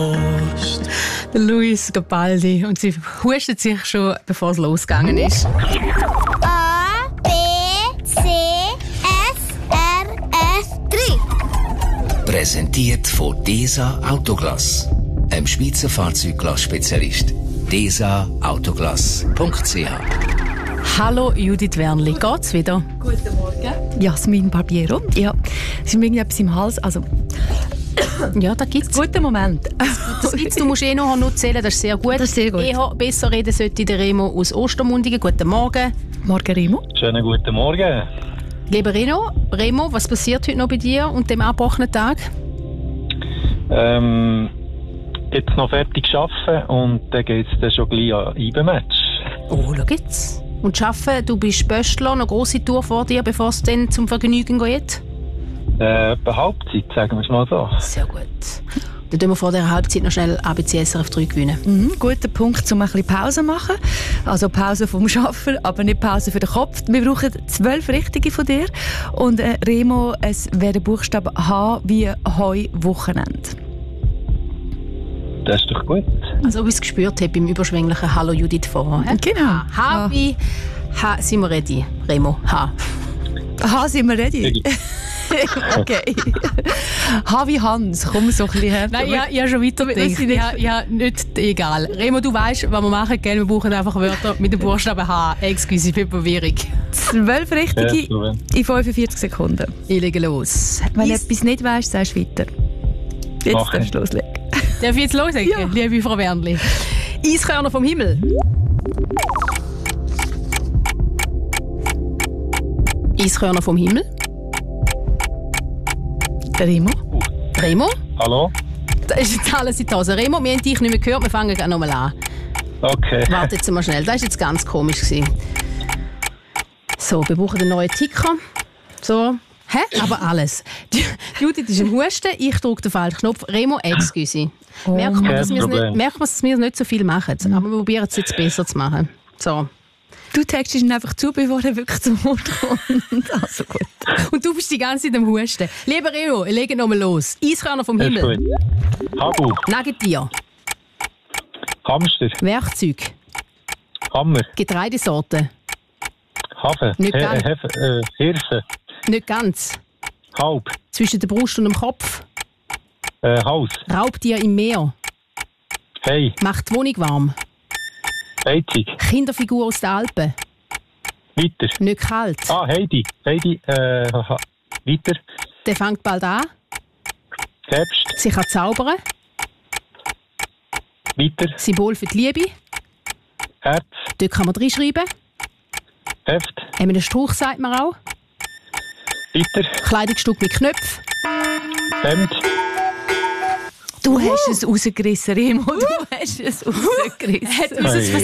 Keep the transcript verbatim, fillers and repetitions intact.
Luis Capaldi. Und sie hustet sich schon, bevor es losgegangen ist. A, B, C, S, R, F, drei. Präsentiert von DESA Autoglass, einem Schweizer Fahrzeugglass-Spezialist. desa autoglass punkt c h. Hallo Judith Wernli, geht's wieder? Guten Morgen. Jasmin Barbiero. Ja, es ist mir etwas im Hals. Also, ja, da gibt's. Guten Moment. Das gibt's. Du musst eh noch noch zählen, das ist sehr gut. Das ist sehr gut. Eher besser reden sollte der Remo aus Ostermundigen. Guten Morgen. Morgen, Remo. Schönen guten Morgen. Lieber Reno, Remo, was passiert heute noch bei dir und dem abgebrochenen Tag? Ähm, jetzt noch fertig arbeiten und dann geht es dann schon gleich an I B E Match. Oh, schau jetzt. Und arbeiten, du bist Böstler, eine grosse Tour vor dir, bevor es dann zum Vergnügen geht? Äh, etwa Halbzeit, sagen wir es mal so. Sehr gut. Dann tun wir vor der Halbzeit noch schnell A B C S R F drei gewinnen. Mhm, guter Punkt, um ein bisschen Pause zu machen. Also Pause vom Arbeiten, aber nicht Pause für den Kopf. Wir brauchen zwölf Richtige von dir. Und äh, Remo, es wäre Buchstabe H wie Heu Wochenende. Das ist doch gut. Also, ob ich es gespürt habe beim überschwänglichen Hallo Judith vorher. Genau. H wie H. Sind wir ready, Remo? H. H, sind wir ready? Okay. H wie Hans, komm so ein bisschen her. Nein, ja, ich habe schon weiter gedacht. Ja, ja, nicht egal. Remo, du weißt, was wir machen können. Wir brauchen einfach Wörter mit dem Buchstaben H. Excuse für die Verwirrung. Zwölf Richtige Ja, in fünfundvierzig Sekunden. Ich lege los. Wenn du Eis- etwas nicht weißt, sagst du weiter. Jetzt Mach darfst du ich. loslegen. Darf ich jetzt loslegen, Ja. liebe Frau Wernli? Eiskörner vom Himmel. Eiskörner vom Himmel. Remo. Remo? Hallo? Das ist jetzt alles in die Hose. Remo, wir haben dich nicht mehr gehört, wir fangen gleich nochmal an. Okay. Warte jetzt mal schnell, das war jetzt ganz komisch gewesen. So, wir brauchen einen neuen Ticker. So. Hä? Aber alles. Die Judith ist im Husten, ich drücke den falschen Knopf. Remo, excuse. Oh. Merkt man, Kein dass wir es Problem. nicht, merkt man, dass wir es nicht so viel machen. Aber wir probieren es jetzt besser zu machen. So. Du textest ihn einfach zu, bevor er wirklich zum Wort kommt. Also gut. Und du bist die ganze Zeit am Husten. Lieber Remo, ich lege nochmal los. Eiskörner vom Das ist Himmel. gut. Habu. Nagetier. Hamster. Werkzeug. Hammer. Getreidesorte. Hafen. Nicht He- ganz. Hefe. Äh, Hirse. Nicht ganz. Halb. Zwischen der Brust und dem Kopf. Äh, Haus. Raubtier im Meer. Hey. Macht die Wohnung warm. Heizig. Kinderfigur aus den Alpen. Weiter. Nicht kalt. Ah, Heidi. Heidi. Äh, ha- weiter. Der fängt bald an. Herbst. Sie kann zaubern. Weiter. Symbol für die Liebe. Herz. Dort kann man reinschreiben. Heft. Einen Strauch sagt man auch. Weiter. Kleidungsstück mit Knöpfen. Hemd. Du hast es rausgerissen, Remo. Du hast es rausgerissen. Hat uns Hey.